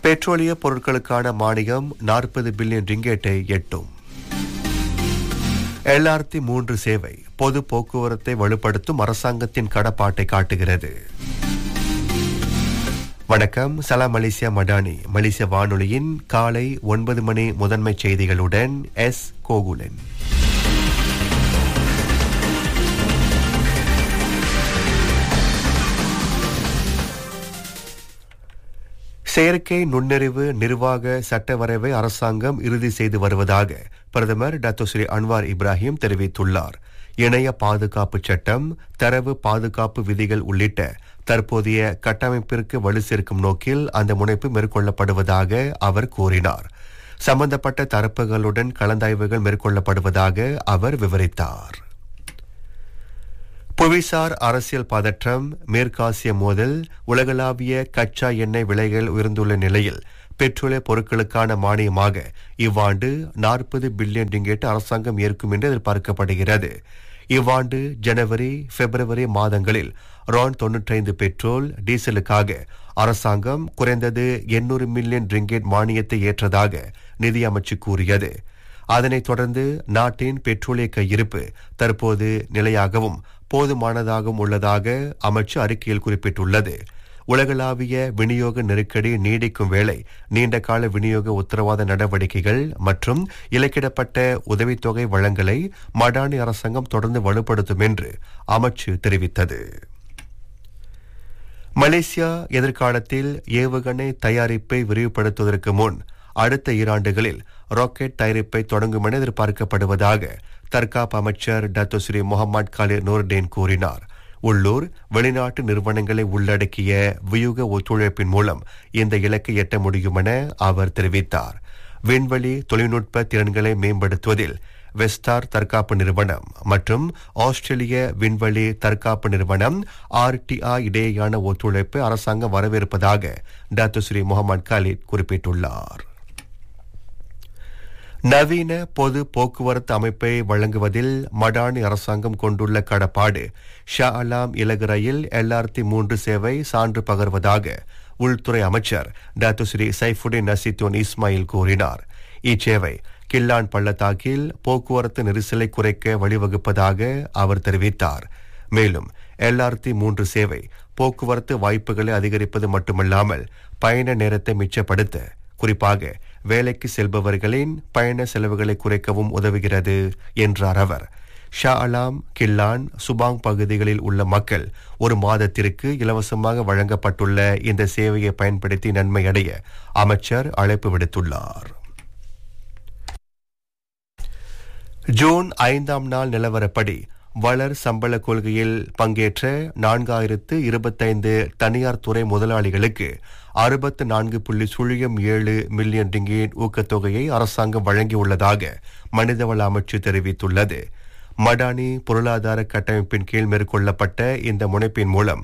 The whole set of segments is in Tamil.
பெட்ரோலிய பொருட்களுக்கான மானியம் 40 பில்லியன் ரிங்கெட்டை எட்டும். LRT3 சேவை பொது போக்குவரத்தை வலுப்படுத்தும் அரசாங்கத்தின் கடப்பாட்டை காட்டுகிறது. வணக்கம், சலாம் மலேசியா மடானி, மலேசிய வானொலியின் காலை 9 மணி முதன்மை செய்திகளுடன் எஸ் கோகுலன். செயற்கை நுண்ணறிவு நிர்வாக சட்ட வரைவை அரசாங்கம் இறுதி செய்து வருவதாக பிரதமர் டாக்டர் ஸ்ரீ அன்வார் இப்ராஹிம் தெரிவித்துள்ளார். இணைய பாதுகாப்பு சட்டம், தரவு பாதுகாப்பு விதிகள் உள்ளிட்ட தற்போதைய கட்டமைப்பிற்கு வலு சேர்க்கும் நோக்கில் அந்த முனைப்பு மேற்கொள்ளப்படுவதாக அவர் கூறினார். சம்பந்தப்பட்ட தரப்புகளுடன் கலந்தாய்வுகள் மேற்கொள்ளப்படுவதாக அவர் விவரித்தார். புவிசார் அரசியல் பதற்றம், மேற்காசிய மோதல், உலகளாவிய கச்சா எண்ணெய் விலைகள் உயர்ந்துள்ள நிலையில் பெட்ரோலிய பொருட்களுக்கான மானியமாக இவ்வாண்டு 40 பில்லியன் ரிங்கெட் அரசாங்கம் ஏற்கும் என்று எதிர்பார்க்கப்படுகிறது. இவ்வாண்டு ஜனவரி, பிப்ரவரி மாதங்களில் ரான் 95 பெட்ரோல், டீசலுக்காக அரசாங்கம் குறைந்தது 800 மில்லியன் ரிங்கெட் மானியத்தை ஏற்றதாக நிதி அமைச்சு கூறியது. அதனைத் தொடர்ந்து நாட்டின் பெட்ரோலிய கையிருப்பு தற்போது நிலையாகவும் போதுமானதாகவும் உள்ளதாக அமைச்சு அறிக்கையில் குறிப்பிட்டுள்ளது. உலகளாவிய விநியோக நெருக்கடி நீடிக்கும் வேளை நீண்டகால விநியோக உத்தரவாத நடவடிக்கைகள் மற்றும் இலக்கிடப்பட்ட உதவித்தொகை வழங்கலை மடானி அரசாங்கம் தொடர்ந்து வலுப்படுத்தும் என்று அமைச்சு தெரிவித்தது. மலேசியா எதிர்காலத்தில் ஏவுகணை தயாரிப்பை விரிவுபடுத்துவதற்கு முன் அடுத்த 2 ஆண்டுகளில் ராக்கெட் தயாரிப்பை தொடங்கும் என எதிர்பார்க்கப்படுவதாக தற்காப்பு அமைச்சர் டாக்டர் ஸ்ரீ முகமது காலிர் நூர்டேன் கூறினார். உள்ளூர் வெளிநாட்டு நிறுவனங்களை உள்ளடக்கிய வியூக ஒத்துழைப்பின் மூலம் இந்த இலக்கை எட்ட முடியும் என அவர் தெரிவித்தார். விண்வெளி தொழில்நுட்ப திறன்களை மேம்படுத்துவதில் வெஸ்டார் தற்காப்பு நிறுவனம் மற்றும் ஆஸ்திரேலிய விண்வெளி தற்காப்பு நிறுவனம் RTI இடையேயான ஒத்துழைப்பை அரசாங்கம் வரவேற்பதாக டாக்டர் ஸ்ரீ முகமது காலித் குறிப்பிட்டுள்ளார். நவீன பொது போக்குவரத்து அமைப்பை வழங்குவதில் மடானி அரசாங்கம் கொண்டுள்ள கடப்பாடு ஷா அலாம் இலகு ரயில் LRT3 சேவை சான்று பகர்வதாக உள்துறை அமைச்சர் டாக்டர் ஸ்ரீ சைஃபுடின் நசித்தோன் இஸ்மாயில் கூறினார். இச்சேவை கில்லான் பள்ளத்தாக்கில் போக்குவரத்து நெரிசலை குறைக்க வழிவகுப்பதாக அவர் தெரிவித்தார். மேலும் LRT3 சேவை போக்குவரத்து வாய்ப்புகளை அதிகரிப்பது மட்டுமல்லாமல் பயண நேரத்தை மிச்சப்படுத்த, குறிப்பாக வேலைக்கு செல்பவர்களின் பயண செலவுகளை குறைக்கவும் உதவுகிறது என்றார் அவர். ஷா அலாம், கில்லான், சுபாங் பகுதிகளில் உள்ள மக்கள் ஒரு மாதத்திற்கு இலவசமாக வழங்கப்பட்டுள்ள இந்த சேவையை பயன்படுத்தி நன்மை அடைய அமைச்சர் அழைப்பு விடுத்துள்ளார். ஜூன் 5ஆம் நாள் நிலவரப்படி வளர் சம்பள கொள்கையில் பங்கேற்ற 4025 தனியார் துறை முதலாளிகளுக்கு 64.07 மில்லியன் ரிங்கெட் ஊக்கத்தொகையை அரசாங்கம் வழங்கியுள்ளதாக மனிதவள அமைச்சு தெரிவித்துள்ளது. மடானி பொருளாதார கட்டமைப்பின் கீழ் மேற்கொள்ளப்பட்ட இந்த முனைப்பின் மூலம்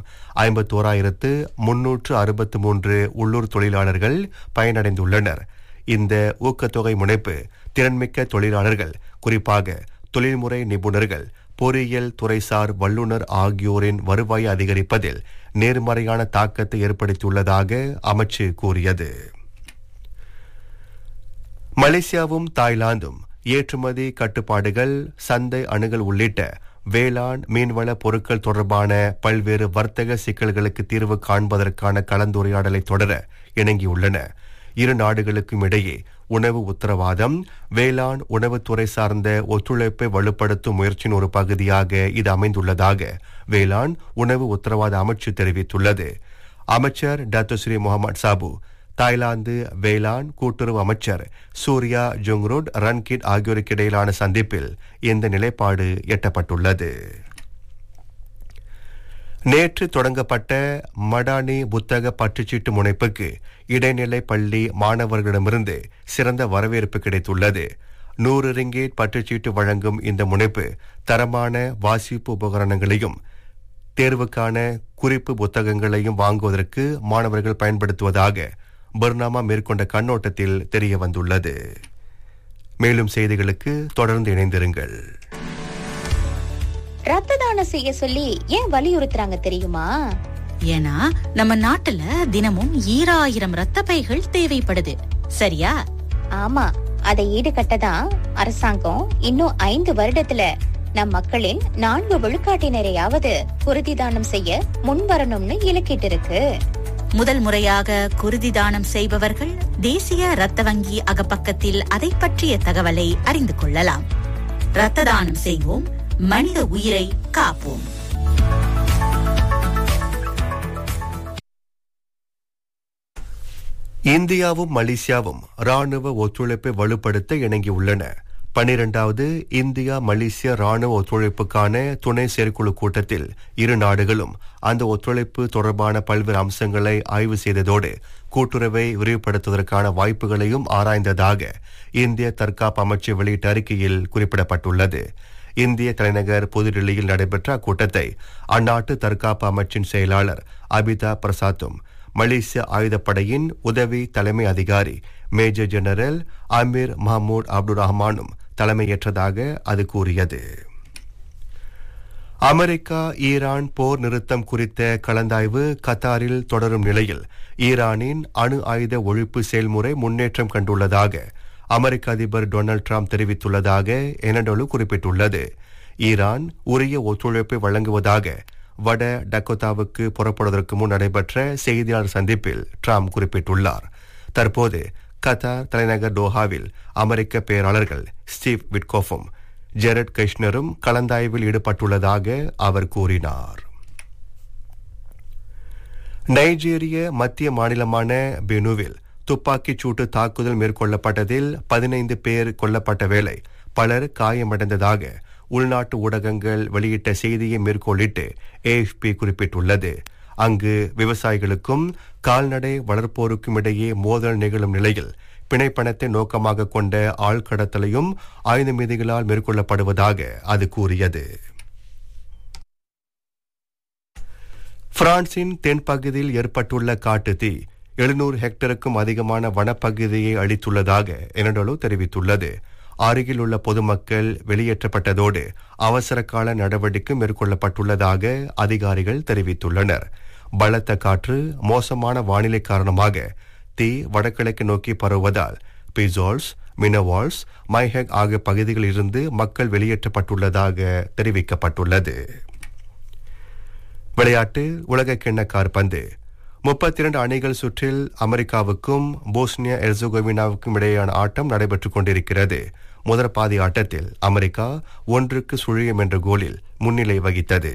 51,363 உள்ளூர் தொழிலாளர்கள் பயனடைந்துள்ளனர். இந்த ஊக்கத்தொகை முனைப்பு திறன்மிக்க தொழிலாளர்கள், குறிப்பாக தொழில்முறை நிபுணர்கள், பொறியியல் துறைசார் வல்லுநர் ஆகியோரின் வருவாயை அதிகரிப்பதில் நேர்மறையான தாக்கத்தை ஏற்படுத்தியுள்ளதாக அமைச்சு கூறியது. மலேசியாவும் தாய்லாந்தும் ஏற்றுமதி கட்டுப்பாடுகள், சந்தை அணுகல் உள்ளிட்ட வேளாண் மீன்வள பொருட்கள் தொடர்பான பல்வேறு வர்த்தக சிக்கல்களுக்கு தீர்வு காண்பதற்கான கலந்துரையாடலை தொடர இணங்கியுள்ளன. இரு நாடுகளுக்கும் இடையே உணவு உத்தரவாதம், வேளாண் உணவுத்துறை சார்ந்த ஒத்துழைப்பை வலுப்படுத்தும் முயற்சியின் ஒரு பகுதியாக இது அமைந்துள்ளதாக வேளாண் உணவு உத்தரவாத அமைச்சு தெரிவித்துள்ளது. அமைச்சர் டாக்டர் ஸ்ரீ முகமது சாபு, தாய்லாந்து வேளாண் கூட்டுறவு அமைச்சர் சூர்யா ஜொங்ரோட் ரன்கிட் ஆகியோருக்கு இடையிலான சந்திப்பில் இந்த நிலைப்பாடு எட்டப்பட்டுள்ளது. நேற்று தொடங்கப்பட்ட மடானி புத்தக பற்றுச்சீட்டு முனைப்புக்கு இடைநிலை பள்ளி மாணவர்களிடமிருந்து சிறந்த வரவேற்பு கிடைத்துள்ளது. 100 ரிங்கெட் பற்றுச்சீட்டு வழங்கும் இந்த முனைப்பு தரமான வாசிப்பு உபகரணங்களையும் தேர்வுக்கான குறிப்பு புத்தகங்களையும் வாங்குவதற்கு மாணவர்கள் பயன்படுத்துவதாக பர்னாமா மேற்கொண்ட கண்ணோட்டத்தில் தெரிய வந்துள்ளது. மேலும் செய்திகளுக்கு தொடர்ந்து இணைந்திருங்கள். ரத்த தானம் செய்ய சொல்லி ஏன் வலியுறுத்துறாங்க தெரியுமா? ஏன்னா நம்ம நாட்டுல தினமும் 2000 ரத்த பைகள் தேவைப்படுது. சரியா? ஆமா, அதை ஈடுகட்டதான் அரசாங்கம் இன்னும் 5 வருடத்துல நம் மக்களின் 4 விழுக்காட்டினரையாவது குருதி தானம் செய்ய முன்வரணும்னு இலக்கிட்டு இருக்கு. முதல் முறையாக குருதி தானம் செய்பவர்கள் தேசிய ரத்த வங்கி அகப்பக்கத்தில் அதை பற்றிய தகவலை அறிந்து கொள்ளலாம். ரத்த தானம் செய்வோம், மனித உயிரை காப்போம். இந்தியாவும் மலேசியாவும் ராணுவ ஒத்துழைப்பை வலுப்படுத்த இணங்கியுள்ளன. 12வது இந்தியா மலேசியா ராணுவ ஒத்துழைப்புக்கான துணை செயற்குழு கூட்டத்தில் இரு நாடுகளும் அந்த ஒத்துழைப்பு தொடர்பான பல்வேறு அம்சங்களை ஆய்வு செய்ததோடு கூட்டுறவை விரிவுபடுத்துவதற்கான வாய்ப்புகளையும் ஆராய்ந்ததாக இந்திய தற்காப்பு அமைச்சு வெளியிட்ட அறிக்கையில் குறிப்பிடப்பட்டுள்ளது. இந்திய தலைநகர் புதுடில்லியில் நடைபெற்ற அக்கூட்டத்தை அந்நாட்டு தற்காப்பு அமைச்சின் செயலாளர் அபிதா பிரசாத்தும் மலேசிய ஆயுதப்படையின் உதவி தலைமை அதிகாரி மேஜர் ஜெனரல் அமீர் மஹமூத் அப்துல் ரஹ்மானும் தலைமையேற்றதாக அது கூறியது. அமெரிக்கா ஈரான் போர் நிறுத்தம் குறித்த கலந்தாய்வு கத்தாரில் தொடரும் நிலையில் ஈரானின் அணு ஆயுத ஒழிப்பு செயல்முறை முன்னேற்றம் கண்டுள்ளதாக அமெரிக்க அதிபர் டொனால்டு டிரம்ப் தெரிவித்துள்ளதாக எனடோலு குறிப்பிட்டுள்ளது. ஈரான் உரிய ஒத்துழைப்பை வழங்குவதாக வட டக்கோத்தாவுக்கு புறப்படுவதற்கு முன் நடைபெற்ற செய்தியாளர் சந்திப்பில் டிரம்ப் குறிப்பிட்டுள்ளார். தற்போது கத்தார் தலைநகர் டோஹாவில் அமெரிக்க பேராளர்கள் ஸ்டீவ் விட்கோஃபும் ஜெரட் கெஷ்னரும் கலந்தாய்வில் ஈடுபட்டுள்ளதாக அவர் கூறினார். நைஜீரிய மத்திய மாநிலமான பெனுவில் துப்பாக்கிச் சூட்டு தாக்குதல் மேற்கொள்ளப்பட்டதில் 15 பேர் கொல்லப்பட்ட வேளை பலர் காயமடைந்ததாக உள்நாட்டு ஊடகங்கள் வெளியிட்ட செய்தியை மேற்கோளிட்டு AFP குறிப்பிட்டுள்ளது. அங்கு விவசாயிகளுக்கும் கால்நடை வளர்ப்போருக்கும் இடையே மோதல் நிகழும் நிலையில் பிணைப்பணத்தை நோக்கமாக கொண்ட ஆழ்கடத்தலையும் ஆயுத மீதிகளால் மேற்கொள்ளப்படுவதாக அது கூறியது. பிரான்சின் தென்பகுதியில் ஏற்பட்டுள்ள காட்டுத்தீ 700 ஹெக்டருக்கும் அதிகமான வனப்பகுதியை அளித்துள்ளதாக எனடோலு தெரிவித்துள்ளது. அருகில் உள்ள பொதுமக்கள் வெளியேற்றப்பட்டதோடு அவசர கால நடவடிக்கை மேற்கொள்ளப்பட்டுள்ளதாக அதிகாரிகள் தெரிவித்துள்ளனர். பலத்த காற்று, மோசமான வானிலை காரணமாக தீ வடகிழக்கு நோக்கி பரவுவதால் பிசோல்ஸ், மினவால்ஸ், மைஹெக் ஆகிய பகுதிகளில் இருந்து மக்கள் வெளியேற்றப்பட்டுள்ளதாக தெரிவிக்கப்பட்டுள்ளது. விளையாட்டு. உலகக்கிண்ண காற்பந்து 32 அணிகள் சுற்றில் அமெரிக்காவுக்கும் போஸ்னியா எர்சகோவினாவுக்கும் இடையேயான ஆட்டம் நடைபெற்றுக் கொண்டிருக்கிறது. முதற் பாதி ஆட்டத்தில் அமெரிக்கா 1-0 என்ற கோலில் முன்னிலை வகித்தது.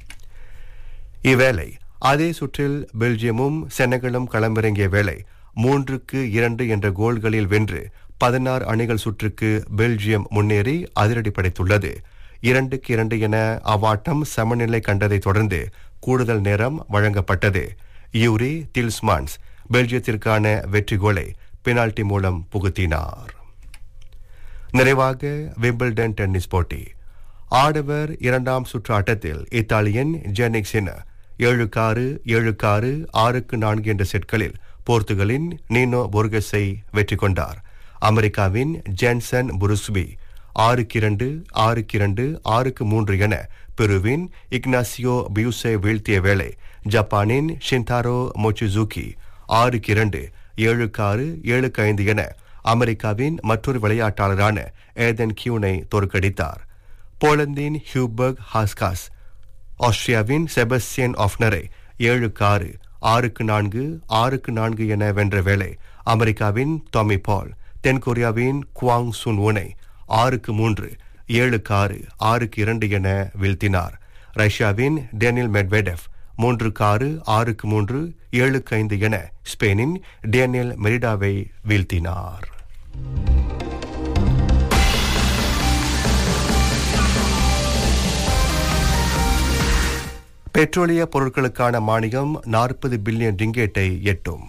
இவ்வேளை அதே சுற்றில் பெல்ஜியமும் செனகலும் களமிறங்கிய வேளை 3-2 என்ற கோல்களில் வென்று 16 அணிகள் சுற்றுக்கு பெல்ஜியம் முன்னேறி அதிரடி படைத்துள்ளது. 2-2 என அவ்வாட்டம் சமநிலை கண்டதை தொடர்ந்து கூடுதல் நேரம் வழங்கப்பட்டது. யூரி டில்ஸ்மான்ஸ் பெல்ஜியத்திற்கான வெற்றி கோலை பெனால்டி மூலம் புகுத்தினார். நிறைவாக விம்பிள்டன் டென்னிஸ் போட்டி. ஆடவர் 2ஆம் சுற்று ஆட்டத்தில் இத்தாலியன் ஜெனிக் சின்னர் 7-6, 7-6, 6-4 என்ற செட்களில் போர்த்துகலின் நீனோ போர்கஸை வெற்றி கொண்டார். அமெரிக்காவின் ஜென்சன் புருஸ்பி 6-2, 6-2, 6-3 என பெருவின் இக்னாசியோ பியூஸை வீழ்த்திய வேளை ஜப்பானின் ஷின்டாரோ மொச்சிசுகி 6-2, 7-6, 7-5 என அமெரிக்காவின் மற்றொரு விளையாட்டாளரான ஏதன் கியூனை தோற்கடித்தார். போலந்தின் ஹியூபர்க் ஹாஸ்காஸ் ஆஸ்திரியாவின் செபஸ்டியன் ஆஃப்னரை 7-6, 6-4, 6-4 என வென்ற வேளை அமெரிக்காவின் டாமி பால் தென்கொரியாவின் குவாங் சுன் ஊனை 6-3, 7-6, 6-2 என வீழ்த்தினார். ரஷ்யாவின் டேனில் மெட்வெடெவ் 3-6, 6-3, 7-5 என ஸ்பெயினின் டேனியல் மெரிடாவை வீழ்த்தினார். பெட்ரோலிய பொருட்களுக்கான மானியம் 40 பில்லியன் ரிங்கேட்டை எட்டும்.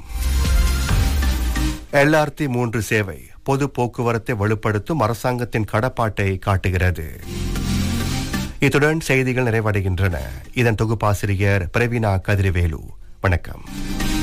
LRT 3 சேவை பொது போக்குவரத்தை வலுப்படுத்தும் அரசாங்கத்தின் கடப்பாட்டை காட்டுகிறது. இத்துடன் செய்திகள் நிறைவடைகின்றன. இதன் தொகுப்பாசிரியர் பிரவீனா கதிர்வேலு. வணக்கம்.